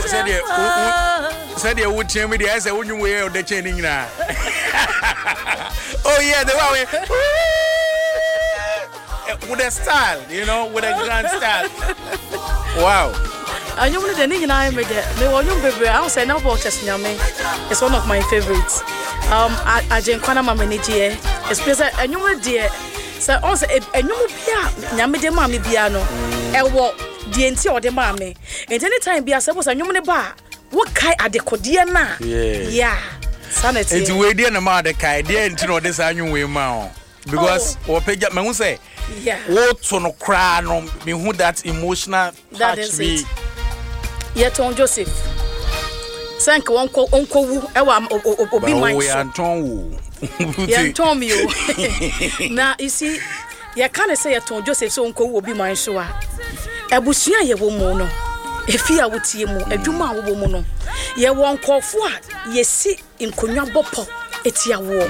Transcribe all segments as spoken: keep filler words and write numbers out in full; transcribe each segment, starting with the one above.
said you said you would tell me the answer when you wear the chaining now. Oh yeah, the way with a style, you know, with a grand style. Wow. And you know the name I made it. Me want you baby. I say now about Nyame. It's one of my favorites. Um, I I just can't remember many years. Especially and you know dear. So also and you know bia Nyame de mama bia no. E wo the enti o de mama. And anytime bia suppose and you know ba. What kai adekodie na? Yeah. Yeah. Sanity. Enti we dey na ma de kai dey enti no de sanyu we ma. Because what page me who say yeah what to no cry no me who that emotional that touch is me it. Yet on Joseph sank one ko onko wu e wa obi man we anton wu yeah anton me o na you see you can say yet on Joseph so onko wu obi man so a ebusua ye wo mu no efi a wotie mu adwuma wo mu no ye won kofo a ye si nkonwa bopo etia wo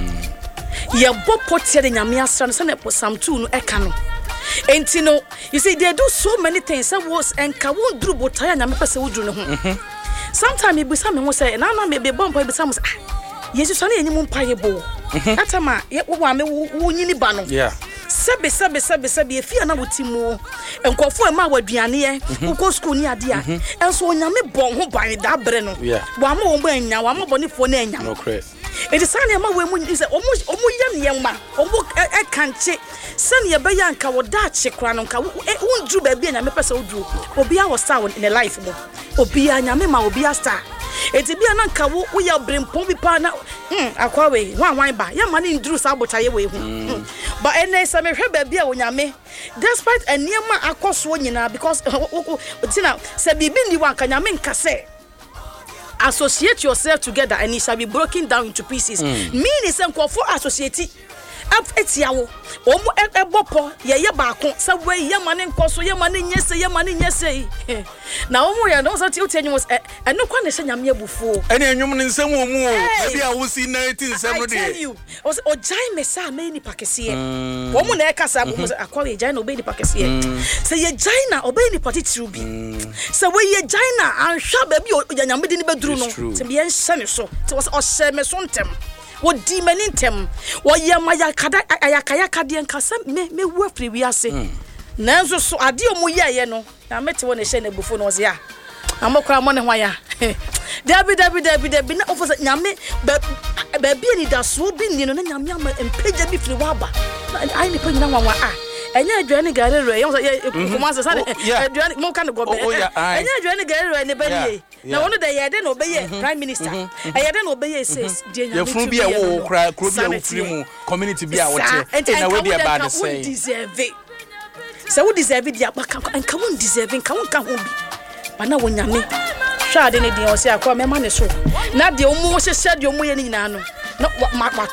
ye bopo tie de nyame asra no se na Psalm two no eka no enti no you see they do so many things that was enka won duru botaya nyame pese wo duru no ho sometimes e bisa me ho say na na me be bompo e bisa mo say Jesus so na enyim mpaye bo atama ye wo wa me wo nyini ba no yeah sebe sebe sebe sebe efia na wotimu enkofo e ma waduane ye uko school ni ade a enso nyame bon ho ban da bre no wa ma wo ban nya wa ma bonifo na nya no credit it is sane ma we mu is omo omo yam yema omo e kanche sane ye be yanka wo da che kra no nka wondru ba bia nyame pese wodru obi a wo star in the life mo obi a nyame ma obi a star eti bia na nka wo wo ya brempon bi pa na hm akwa we wan wan ba ya ma ni ndru sa bocha ye we hu but ene se me hwe ba bia wo nyame despite eniema akoso nyina because tina se bibi ni wan ka nyame nka se associate yourself together and it shall be broken down into pieces. Mm. Meaning some for associate up etiawo omo ebopo ye ye baako say we ye mane nkoso ye mane nyese ye mane nyese na omo ya no so ti uti anyum e no kwa na hye nyame abufuo ene anyum ne nsem omu o e bia wo si nineteen nsem no de I tell you o say ojai me sa me ni pakese omo na e kasa bo say akwa ye jai na obey ni pakese say ye jai na obey ni patitiru bi say we ye jai na anhwa ba bi o nyame de ni beduru no say be en hye ne so say o hye me so ntem wo di manintem wo ye maya kada ayakaya kade nkasa me me wu afri wi ase nanzo so ade omu ye ye no na mete wo ne hye na bufo no ya amokra mo ne hwa ya dabi dabi dabi dabi na ofo nyame ba bi ni da so bi ni no na nyame ama empeja bi fri waba ai ni panyina wanwa a enye adwane gare ro ye kuma se sane adwane mo kan go be enye adwane gare ro ne ba ni na wono da yede na obeye prime minister ayede na obeye says die nyame fru bi e wo kra kro bi e wo fri mu community bi a wote na we dey bad say deserve so we deserve dia baka nka won deserve nka won ka ho bi bana wo nyame hwa ade ne dia o se akwa mema ne so na de omu wo hye hye de omu ye ni nyina no na